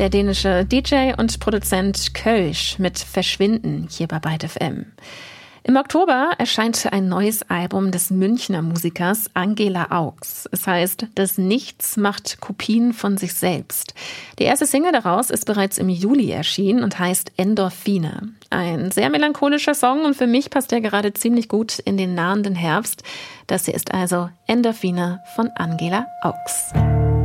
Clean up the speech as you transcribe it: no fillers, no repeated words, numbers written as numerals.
Der dänische DJ und Produzent Kölsch mit Verschwinden hier bei Byte FM. Im Oktober erscheint ein neues Album des Münchner Musikers Angela Augs. Es heißt, das Nichts macht Kopien von sich selbst. Die erste Single daraus ist bereits im Juli erschienen und heißt Endorphine. Ein sehr melancholischer Song und für mich passt er gerade ziemlich gut in den nahenden Herbst. Das hier ist also Endorphine von Angela Augs.